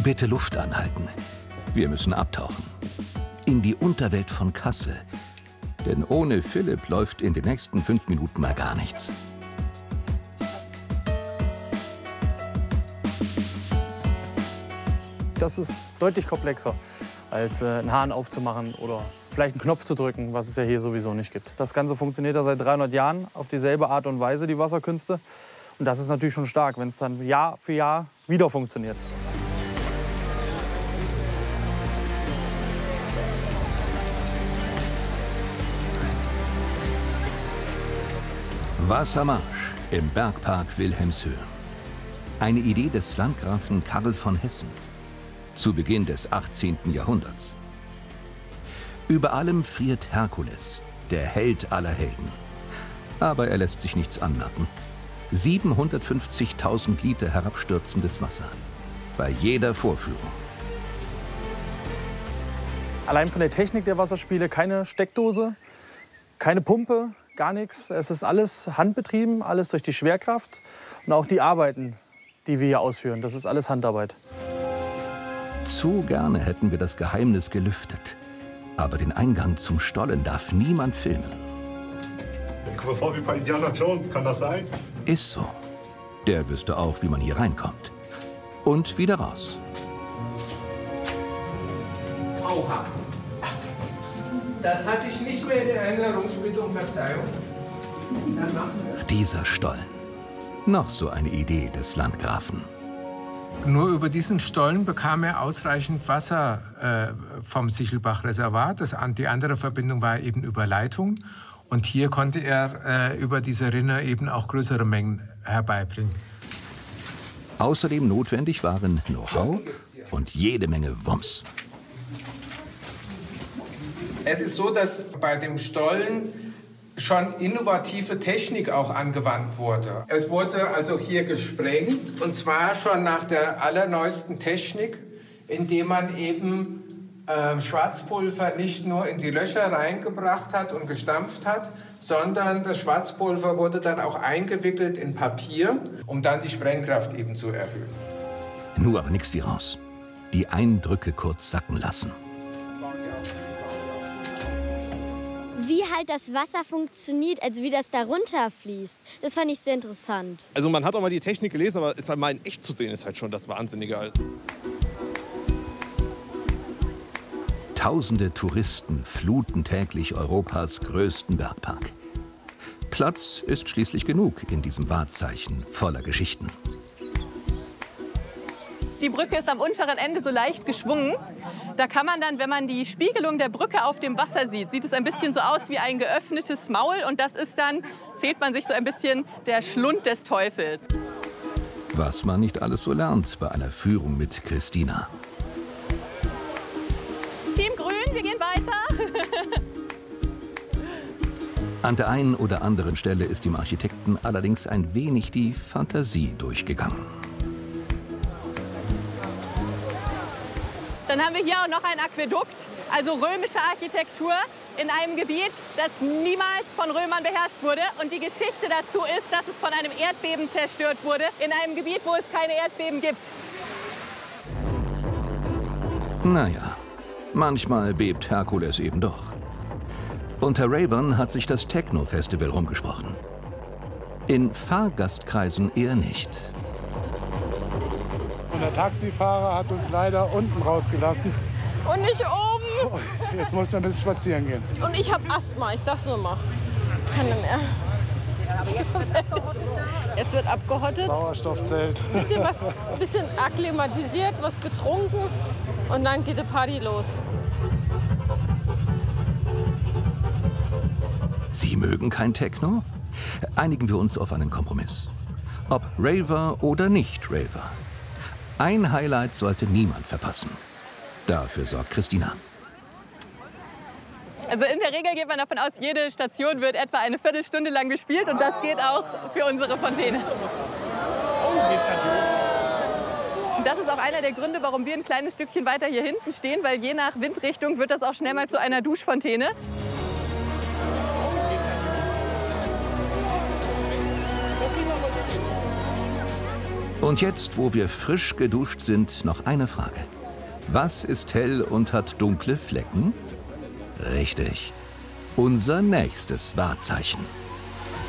Bitte Luft anhalten. Wir müssen abtauchen. In die Unterwelt von Kassel. Denn ohne Philipp läuft in den nächsten 5 Minuten mal gar nichts. Das ist deutlich komplexer, als einen Hahn aufzumachen oder vielleicht einen Knopf zu drücken, was es ja hier sowieso nicht gibt. Das Ganze funktioniert ja seit 300 Jahren auf dieselbe Art und Weise, die Wasserkünste. Und das ist natürlich schon stark, wenn es dann Jahr für Jahr wieder funktioniert. Wassermarsch im Bergpark Wilhelmshöhe. Eine Idee des Landgrafen Karl von Hessen. Zu Beginn des 18. Jahrhunderts. Über allem friert Herkules, der Held aller Helden. Aber er lässt sich nichts anmerken. 750.000 Liter herabstürzendes Wasser. Bei jeder Vorführung. Allein von der Technik der Wasserspiele keine Steckdose, keine Pumpe, gar nichts. Es ist alles handbetrieben, alles durch die Schwerkraft. Und auch die Arbeiten, die wir hier ausführen, das ist alles Handarbeit. Zu gerne hätten wir das Geheimnis gelüftet. Aber den Eingang zum Stollen darf niemand filmen. Ich komme vor wie bei Indiana Jones, kann das sein? Ist so. Der wüsste auch, wie man hier reinkommt. Und wieder raus. Oha. Das hatte ich nicht mehr in Erinnerung. Ich bitte um Verzeihung. Dann machen wir. Dieser Stollen. Noch so eine Idee des Landgrafen. Nur über diesen Stollen bekam er ausreichend Wasser vom Sichelbach-Reservat. Die andere Verbindung war eben über Leitung. Und hier konnte er über diese Rinne eben auch größere Mengen herbeibringen. Außerdem notwendig waren Know-how und jede Menge Wumms. Es ist so, dass bei dem Stollen schon innovative Technik auch angewandt wurde. Es wurde also hier gesprengt, und zwar schon nach der allerneuesten Technik, indem man eben Schwarzpulver nicht nur in die Löcher reingebracht hat und gestampft hat, sondern das Schwarzpulver wurde dann auch eingewickelt in Papier, um dann die Sprengkraft eben zu erhöhen. Nur aber nichts wie raus. Die Eindrücke kurz sacken lassen. Wie halt das Wasser funktioniert, also wie das da runterfließt. Das fand ich sehr interessant. Also man hat auch mal die Technik gelesen, aber es halt mal in echt zu sehen, ist halt schon das Wahnsinnige halt. Tausende Touristen fluten täglich Europas größten Bergpark. Platz ist schließlich genug in diesem Wahrzeichen voller Geschichten. Die Brücke ist am unteren Ende so leicht geschwungen. Da kann man dann, wenn man die Spiegelung der Brücke auf dem Wasser sieht, sieht es ein bisschen so aus wie ein geöffnetes Maul. Und das ist dann, zählt man sich so ein bisschen, der Schlund des Teufels. Was man nicht alles so lernt bei einer Führung mit Christina. Team Grün, wir gehen weiter. An der einen oder anderen Stelle ist dem Architekten allerdings ein wenig die Fantasie durchgegangen. Dann haben wir hier auch noch ein Aquädukt, also römische Architektur in einem Gebiet, das niemals von Römern beherrscht wurde. Und die Geschichte dazu ist, dass es von einem Erdbeben zerstört wurde, in einem Gebiet, wo es keine Erdbeben gibt. Naja, manchmal bebt Herkules eben doch. Unter Ravern hat sich das Techno-Festival rumgesprochen. In Fahrgastkreisen eher nicht. Und der Taxifahrer hat uns leider unten rausgelassen. Und nicht oben. Jetzt muss man ein bisschen spazieren gehen. Und ich habe Asthma, ich sag's nur mal. Kann nicht mehr. Jetzt wird abgehottet. Sauerstoffzelt. Bisschen akklimatisiert, was getrunken und dann geht die Party los. Sie mögen kein Techno? Einigen wir uns auf einen Kompromiss. Ob Raver oder nicht Raver. Ein Highlight sollte niemand verpassen. Dafür sorgt Christina. Also in der Regel geht man davon aus, jede Station wird etwa eine Viertelstunde lang gespielt. Und das geht auch für unsere Fontäne. Und das ist auch einer der Gründe, warum wir ein kleines Stückchen weiter hier hinten stehen. Weil je nach Windrichtung wird das auch schnell mal zu einer Duschfontäne. Und jetzt, wo wir frisch geduscht sind, noch eine Frage. Was ist hell und hat dunkle Flecken? Richtig. Unser nächstes Wahrzeichen.